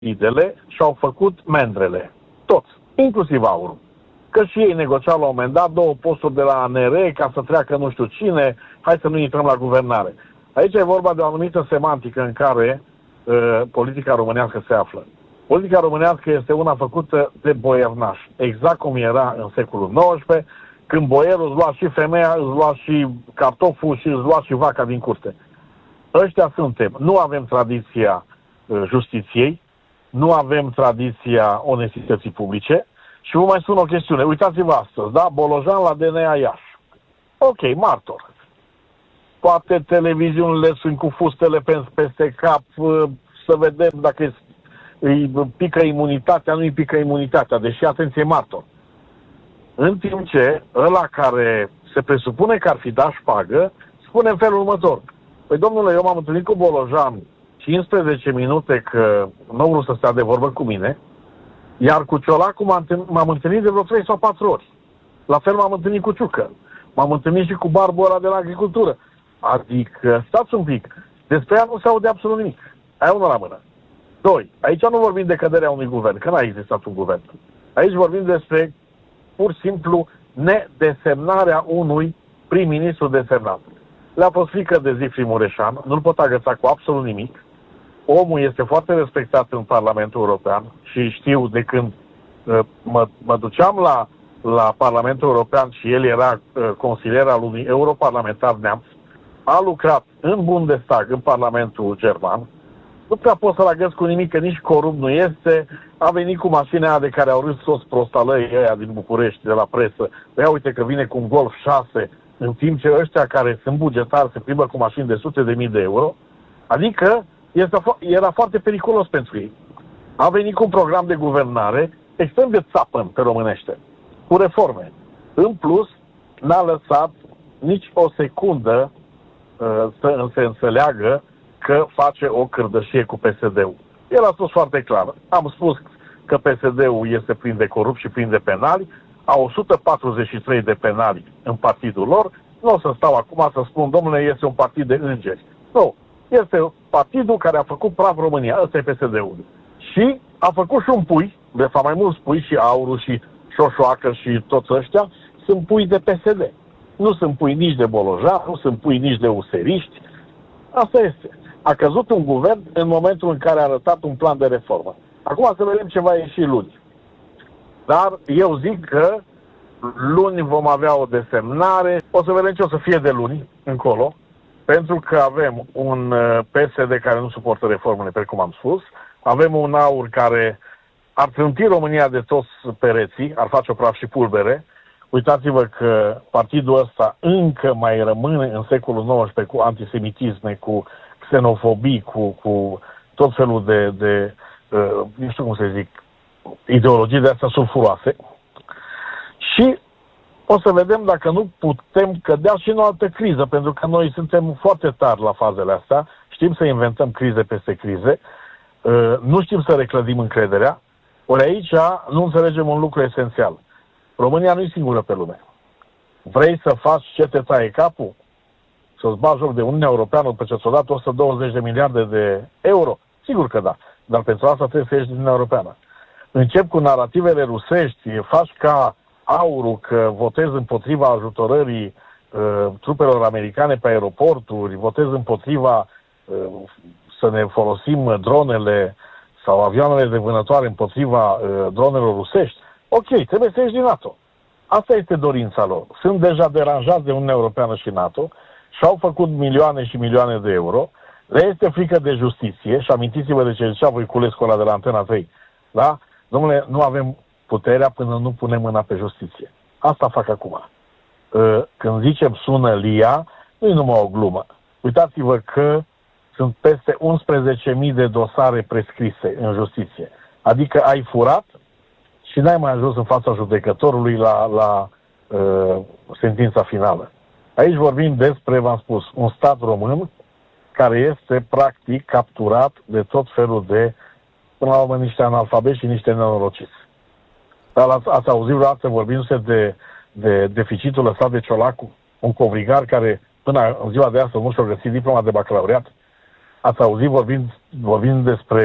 idele și-au făcut mendrele. Toți, inclusiv aurul. Că și ei negociau la un moment dat 2 posturi de la ANR ca să treacă nu știu cine, hai să nu intrăm la guvernare. Aici e vorba de o anumită semantică în care politica românească se află. Politica românească este una făcută de boiernaș, exact cum era în secolul XIX, când boierul îți lua și femeia, îți lua și cartoful și îți lua și vaca din curte. Ăștia suntem. Nu avem tradiția justiției, nu avem tradiția onestității publice și vă mai spun o chestiune. Uitați-vă astăzi, da? Bolojan la DNA Iași. Ok, martor. Poate televiziunile sunt cu fustele peste cap, să vedem dacă îi pică imunitatea, nu îi pică imunitatea, deși, atenție, martor. În timp ce ăla care se presupune că ar fi dat șpagă, spune în felul următor. Păi, domnule, eu m-am întâlnit cu Bolojan 15 minute că nu vreau să stea de vorbă cu mine, iar cu Ciolacu m-am întâlnit de vreo 3 sau 4 ori. La fel m-am întâlnit cu Ciucă. M-am întâlnit și cu barbul ăla de la agricultură. Adică, stați un pic, despre ea nu se aude absolut nimic. Aia unul la mână. 2. Aici nu vorbim de căderea unui guvern, că n-a existat un guvern. Aici vorbim despre, pur și simplu, nedesemnarea unui prim-ministru desemnat. Le-a fost frică de Zifri Mureșan, nu-l pot agăța cu absolut nimic. Omul este foarte respectat în Parlamentul European și știu de când mă duceam la Parlamentul European și el era consilier al unui europarlamentar neamț, a lucrat în Bundestag, în Parlamentul German, nu prea pot să-l agăț cu nimic, că nici corupt nu este, a venit cu mașina aia de care au râs toți prostalăii ăia din București, de la presă. Ia uite că vine cu un Golf 6, în timp ce ăștia care sunt bugetari se plimbă cu mașini de sute de mii de euro, adică era foarte periculos pentru ei. A venit cu un program de guvernare extrem de țapăn pe românește, cu reforme. În plus, n-a lăsat nici o secundă să se înțeleagă că face o cârdășie cu PSD-ul. El a spus foarte clar. Am spus că PSD-ul este plin de corupți și plin de penali, au 143 de penali în partidul lor, nu o să stau acum să spun, domnule, este un partid de îngeri. Nu. Este partidul care a făcut praf România. Ăsta e PSD-ul. Și a făcut și un pui, de fapt mai mulți pui, și Auru, și Șoșoacă, și toți ăștia, sunt pui de PSD. Nu sunt pui nici de Bolojan, nu sunt pui nici de useriști. Asta este. A căzut un guvern în momentul în care a arătat un plan de reformă. Acum să vedem ce va ieși luni. Dar eu zic că luni vom avea o desemnare. O să vedem ce o să fie de luni încolo. Pentru că avem un PSD care nu suportă reformele, precum am spus. Avem un AUR care ar trânti România de toți pereții, ar face o praf și pulbere. Uitați-vă că partidul ăsta încă mai rămâne în secolul XIX cu antisemitisme, cu xenofobii, cu tot felul de nu știu cum să zic, ideologii de astea sulfuroase. Și o să vedem dacă nu putem cădea și în o altă criză, pentru că noi suntem foarte tari la fazele astea, știm să inventăm crize peste crize, nu știm să reclădim încrederea, ori aici nu înțelegem un lucru esențial. România nu e singură pe lume. Vrei să faci ce te taie capul? Să-ți bagi joc de Uniunea Europeană după ce ți-o dat 120 de miliarde de euro? Sigur că da. Dar pentru asta trebuie să ieși din Uniunea Europeană. Încep cu narativele rusești, faci ca Aurul că votezi împotriva ajutorării trupelor americane pe aeroporturi, votezi împotriva să ne folosim dronele sau avioanele de vânătoare împotriva dronelor rusești. Ok, trebuie să ieși din NATO. Asta este dorința lor. Sunt deja deranjați de Uniunea Europeană și NATO și au făcut milioane și milioane de euro. Le este frică de justiție și amintiți-vă de ce zicea Voiculescu ăla de la Antena 3. Da? Dom'le, nu avem puterea până nu punem mâna pe justiție. Asta fac acum. Când zicem sună Lia, nu e numai o glumă. Uitați-vă că sunt peste 11.000 de dosare prescrise în justiție. Adică ai furat și n-ai mai ajuns în fața judecătorului la sentința finală. Aici vorbim despre, v-am spus, un stat român care este practic capturat de tot felul de, până la urmă, niște analfabeti și niște nenorociți. Dar ați auzit vreodată vorbindu-se de deficitul lăsat de Ciolacu, un covrigar care până în ziua de astăzi nu și-a găsit diploma de bacalaureat? Ați auzit vorbind despre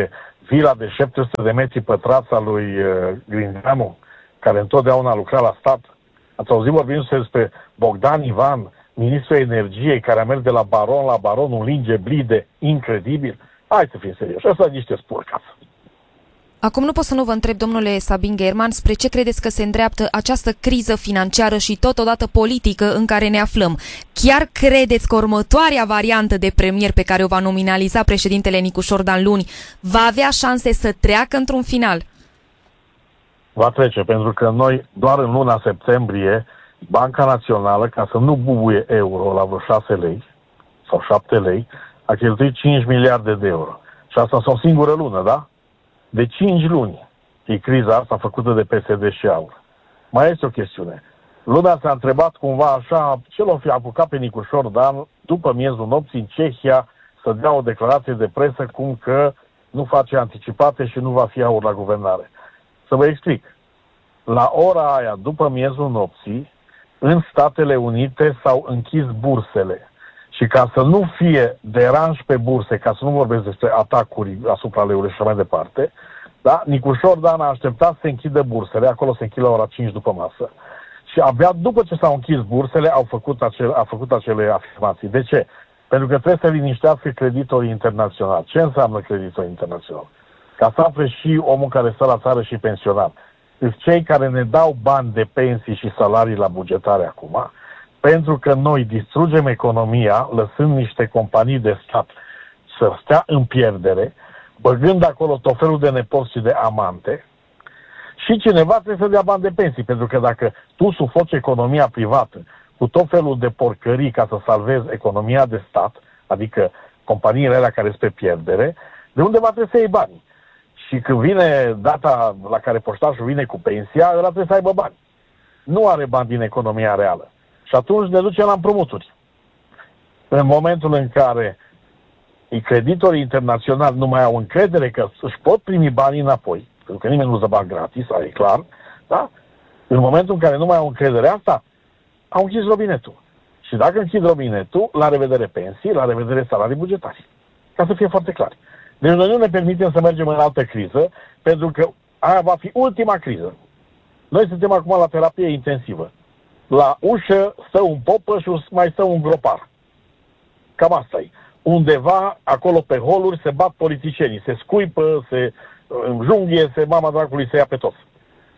vila de 700 de metri pătrați a lui Grindeanu, care întotdeauna a lucrat la stat. Ați auzit vorbindu-se despre Bogdan Ivan, ministrul energiei, care a mers de la baron la baron, un linge blide, incredibil. Hai să fim serioși, asta niște spurcați. Acum nu pot să nu vă întreb, domnule Sabin German, spre ce credeți că se îndreaptă această criză financiară și totodată politică în care ne aflăm? Chiar credeți că următoarea variantă de premier pe care o va nominaliza președintele Nicușor Dan luni va avea șanse să treacă într-un final? Va trece, pentru că noi, doar în luna septembrie, Banca Națională, ca să nu bubuie euro la vreo 6 lei sau 7 lei, a cheltuit 5 miliarde de euro. Și asta sunt o singură lună, da? De 5 luni e criza asta făcută de PSD și AUR. Mai este o chestiune. Lumea s-a întrebat cumva așa, ce l-o fi apucat pe Nicușor Dan după miezul nopții în Cehia să dea o declarație de presă cum că nu face anticipate și nu va fi AUR la guvernare. Să vă explic. La ora aia, după miezul nopții, în Statele Unite s-au închis bursele. Și ca să nu fie deranj pe burse, ca să nu vorbesc despre atacuri asupra leului și așa mai departe, da? Nicușor Dan a așteptat să se închidă bursele, acolo se închid la ora 5 după masă. Și abia după ce s-au închis bursele, a făcut acele afirmații. De ce? Pentru că trebuie să liniștească creditorii internaționali. Ce înseamnă creditori internaționali? Ca să afle și omul care stă la țară și pensionar. Sunt cei care ne dau bani de pensii și salarii la bugetare acum, pentru că noi distrugem economia, lăsând niște companii de stat să stea în pierdere, băgând acolo tot felul de nepoți și de amante, și cineva trebuie să dea bani de pensii, pentru că dacă tu sufoci economia privată cu tot felul de porcării ca să salvezi economia de stat, adică companiile alea care sunt pe pierdere, de undeva trebuie să iei bani. Și când vine data la care poștașul vine cu pensia, ăla trebuie să aibă bani. Nu are bani din economia reală. Și atunci ne ducem la împrumuturi. În momentul în care creditorii internaționali nu mai au încredere că își pot primi banii înapoi, pentru că nimeni nu dă bani gratis, asta e clar, da? În momentul în care nu mai au încredere asta, au închis robinetul. Și dacă închid robinetul, la revedere pensii, la revedere salarii bugetari. Ca să fie foarte clar. Deci noi nu ne permitem să mergem în altă criză, pentru că aia va fi ultima criză. Noi suntem acum la terapie intensivă. La ușă stă un popă și mai stă un gropar. Cam asta e. Undeva, acolo pe holuri, se bat politicienii, se scuipă, se înjunghie, mama dracului se ia pe toți.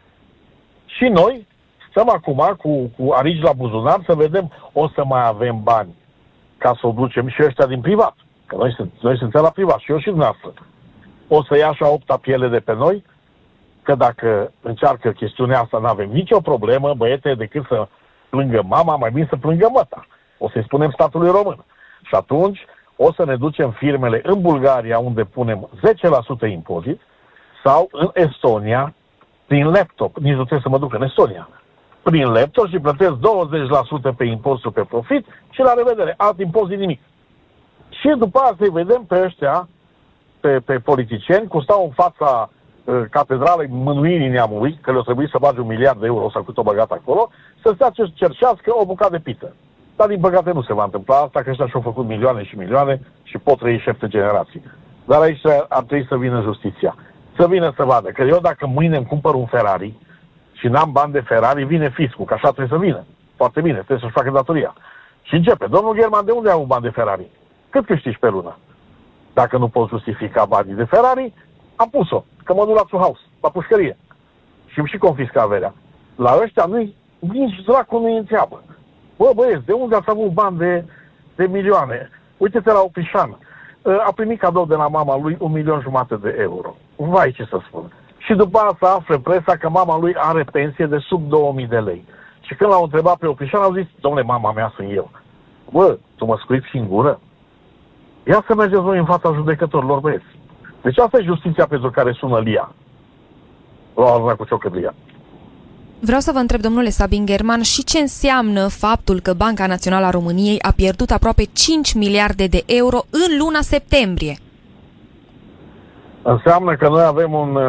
Și noi stăm acum cu arici la buzunar să vedem, o să mai avem bani ca să o ducem și ăștia din privat. Că noi suntem la privat și eu și dumneavoastră. O să ia așa 8-a piele de pe noi, că dacă încearcă chestiunea asta, n-avem nicio problemă, băiete, decât să plângă mama, mai bine să plângă măta. O să-i spunem statului român. Și atunci o să ne ducem firmele în Bulgaria, unde punem 10% impozit, sau în Estonia, prin laptop. Nici nu trebuie să mă duc în Estonia. Prin laptop și plătesc 20% pe impozitul pe profit și la revedere. Alt impozit nimic. Și după aceea să-i vedem pe ăștia, pe politicieni, cum stau în fața catedralei Mânuirii Neamului, că le-o trebuie să bagi 1 miliard de euro sau cât o băgat acolo, să stea ce cerșească o bucată de pită. Dar din păcate nu se va întâmpla asta, că ăștia și-au făcut milioane și milioane și pot trăi 7 generații. Dar aici ar trebui să vină justiția. Să vină să vadă. Că eu dacă mâine îmi cumpăr un Ferrari și n-am bani de Ferrari, vine fiscul, că așa trebuie să vină. Foarte bine, trebuie să-și facă datoria. Și începe. Domnul German, de unde ai un bani de Ferrari? Cât câștigi pe lună? Dacă nu poți justifica banii de Ferrari, am pus-o, că mă duc la Zuhaus, la pușcărie. Și îmi și confiscă averea. La ăștia nici dracul nu-i întreabă. Bă, băieți, de unde ați avut bani de milioane? Uite-te la Oprișan. A primit cadou de la mama lui 1,5 milion de euro. Vai, ce să spun. Și după asta află presa că mama lui are pensie de sub 2000 de lei. Și când l-au întrebat pe Oprișan, au zis, domnule, mama mea sunt eu. Bă, tu mă scuipi și în gură? Ia să mergeți voi în fața judecătorilor, băieți. Deci asta e justiția pentru care sună Lia. La cu ciocădlia. Vreau să vă întreb, domnule Sabin German, și ce înseamnă faptul că Banca Națională a României a pierdut aproape 5 miliarde de euro în luna septembrie? Înseamnă că noi avem un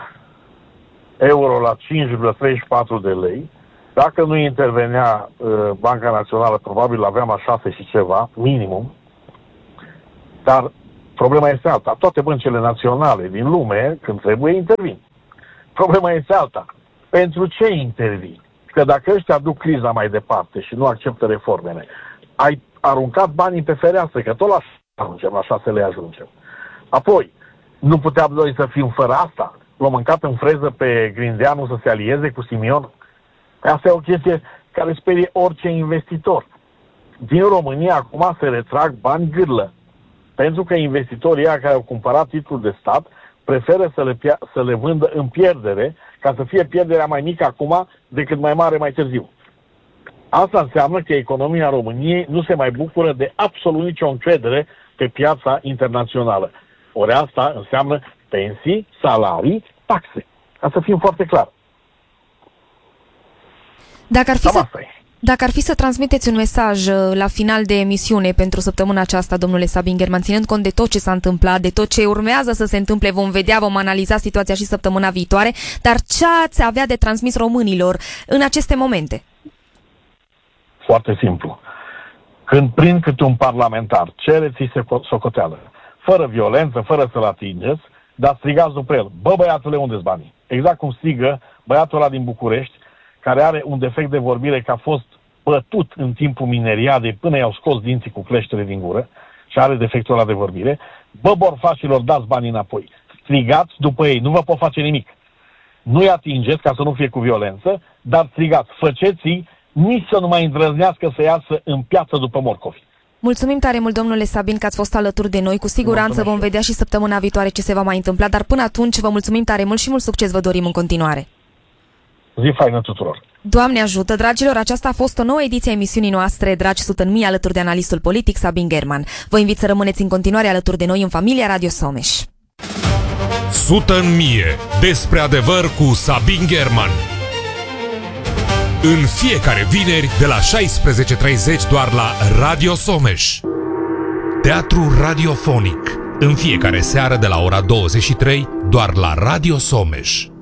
euro la 5,34 de lei. Dacă nu intervenea Banca Națională, probabil aveam la 6 și ceva, minimum. Dar Problema este alta. Toate băncile naționale din lume, când trebuie, intervin. Problema este alta. Pentru ce intervin? Că dacă ăștia duc criza mai departe și nu acceptă reformele, ai aruncat banii pe fereastră, că tot la 6 lei ajungem. Apoi, nu puteam noi să fim fără asta? L-am mâncat în freză pe Grindeanu să se alieze cu Simion? Asta e o chestie care sperie orice investitor. Din România acum se retrag bani gârlă. Pentru că investitorii care au cumpărat titlul de stat preferă să le vândă în pierdere, ca să fie pierderea mai mică acum decât mai mare mai târziu. Asta înseamnă că economia României nu se mai bucură de absolut nicio încredere pe piața internațională. Ori asta înseamnă pensii, salarii, taxe. Ca să fim foarte clar. Dacă ar fi să transmiteți un mesaj la final de emisiune pentru săptămâna aceasta, domnule Sabin German, ținând cont de tot ce s-a întâmplat, de tot ce urmează să se întâmple, vom vedea, vom analiza situația și săptămâna viitoare, dar ce ați avea de transmis românilor în aceste momente? Foarte simplu. Când prind câte un parlamentar, cereți-i socoteală, fără violență, fără să-l atingeți, dar strigați după el: bă, băiatule, unde-s banii? Exact cum strigă băiatul ăla din București, care are un defect de vorbire, că a fost bătut în timpul mineriadei până i-au scos dinții cu cleștele din gură și are defectul ăla de vorbire. Bă, borfașilor, dați banii înapoi. Strigați după ei, nu vă pot face nimic. Nu-i atingeți ca să nu fie cu violență, dar strigați, făceți-i nici să nu mai îndrăznească să iasă în piață după morcovi. Mulțumim tare mult, domnule Sabin, că ați fost alături de noi. Cu siguranță vom vedea și săptămâna viitoare ce se va mai întâmpla, dar până atunci vă mulțumim tare mult și mult succes vă dorim în continuare. Zi faină tuturor! Doamne ajută, dragilor, aceasta a fost o nouă ediție a emisiunii noastre, dragi Sutănmii, alături de analistul politic Sabin German. Vă invit să rămâneți în continuare alături de noi în familia Radio Someș. 100 în mie, despre adevăr cu Sabin German. În fiecare vineri de la 16:30 doar la Radio Someș. Teatru radiofonic. În fiecare seară de la ora 23 doar la Radio Someș.